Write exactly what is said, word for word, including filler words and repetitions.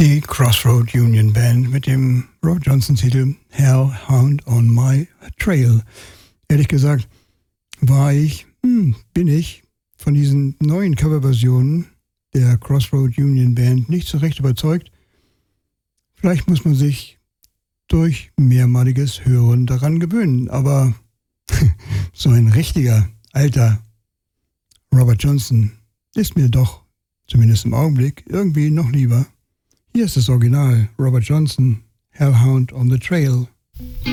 Die Crossroad Union Band mit dem Robert Johnson-Titel Hellhound on My Trail. Ehrlich gesagt war ich, hm, bin ich von diesen neuen Coverversionen der Crossroad Union Band nicht so recht überzeugt. Vielleicht muss man sich durch mehrmaliges Hören daran gewöhnen, aber so ein richtiger, alter Robert Johnson ist mir doch, zumindest im Augenblick, irgendwie noch lieber. Hier ist das Original, Robert Johnson, Hellhound on the Trail.